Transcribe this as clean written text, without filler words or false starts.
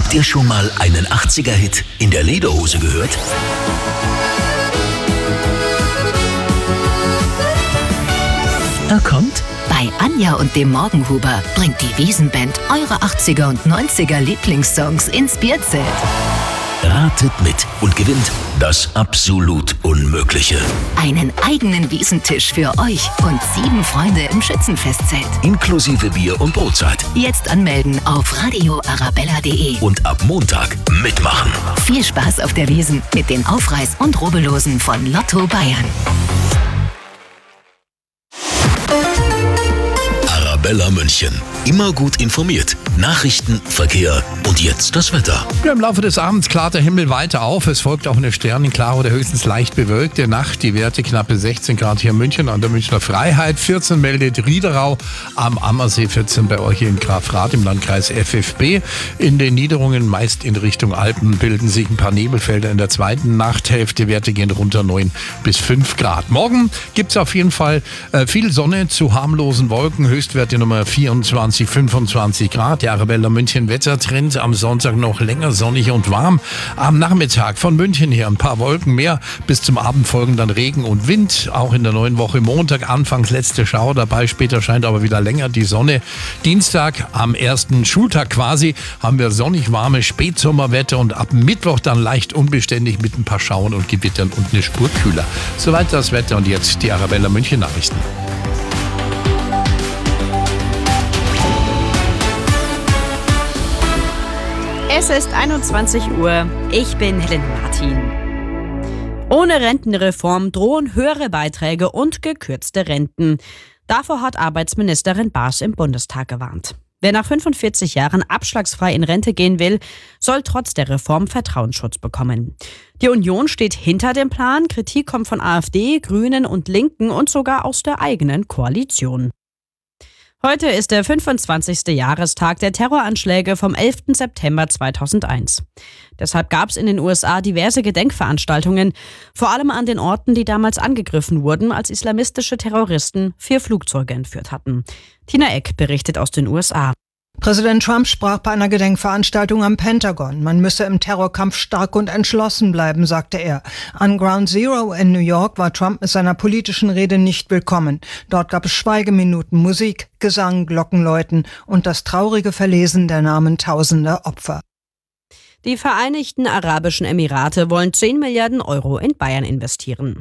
Habt ihr schon mal einen 80er-Hit in der Lederhose gehört? Er kommt. Bei Anja und dem Morgenhuber bringt die Wiesenband eure 80er und 90er Lieblingssongs ins Bierzelt. Ratet mit und gewinnt das absolut Unmögliche. Einen eigenen Wiesentisch für euch und 7 Freunde im Schützenfestzelt. Inklusive Bier und Brotzeit. Jetzt anmelden auf radioarabella.de. Und ab Montag mitmachen. Viel Spaß auf der Wiesn mit den Aufreiß- und Rubbellosen von Lotto Bayern. Arabella München. Immer gut informiert. Nachrichten, Verkehr und jetzt das Wetter. Ja, im Laufe des Abends klart der Himmel weiter auf. Es folgt auch eine sternenklare oder höchstens leicht bewölkte Nacht. Die Werte knappe 16 Grad hier in München an der Münchner Freiheit. 14 meldet Riederau, am Ammersee 14 bei euch in Grafrath im Landkreis FFB. In den Niederungen, meist in Richtung Alpen, bilden sich ein paar Nebelfelder in der zweiten Nachthälfte. Werte gehen runter 9 bis 5 Grad. Morgen gibt es auf jeden Fall viel Sonne zu harmlosen Wolken. Höchstwerte Nummer 24, 25 Grad. Der Arabella München Wettertrend. Am Sonntag noch länger sonnig und warm. Am Nachmittag von München her ein paar Wolken mehr. Bis zum Abend folgen dann Regen und Wind. Auch in der neuen Woche Montag anfangs letzte Schauer dabei. Später scheint aber wieder länger die Sonne. Dienstag am ersten Schultag quasi haben wir sonnig warme Spätsommerwetter und ab Mittwoch dann leicht unbeständig mit ein paar Schauern und Gewittern und eine Spur kühler. Soweit das Wetter und jetzt die Arabella München Nachrichten. Es ist 21 Uhr. Ich bin Helen Martin. Ohne Rentenreform drohen höhere Beiträge und gekürzte Renten. Davor hat Arbeitsministerin Baas im Bundestag gewarnt. Wer nach 45 Jahren abschlagsfrei in Rente gehen will, soll trotz der Reform Vertrauensschutz bekommen. Die Union steht hinter dem Plan. Kritik kommt von AfD, Grünen und Linken und sogar aus der eigenen Koalition. Heute ist der 25. Jahrestag der Terroranschläge vom 11. September 2001. Deshalb gab es in den USA diverse Gedenkveranstaltungen, vor allem an den Orten, die damals angegriffen wurden, als islamistische Terroristen 4 Flugzeuge entführt hatten. Tina Eck berichtet aus den USA. Präsident Trump sprach bei einer Gedenkveranstaltung am Pentagon. Man müsse im Terrorkampf stark und entschlossen bleiben, sagte er. An Ground Zero in New York war Trump mit seiner politischen Rede nicht willkommen. Dort gab es Schweigeminuten, Musik, Gesang, Glockenläuten und das traurige Verlesen der Namen tausender Opfer. Die Vereinigten Arabischen Emirate wollen 10 Milliarden Euro in Bayern investieren.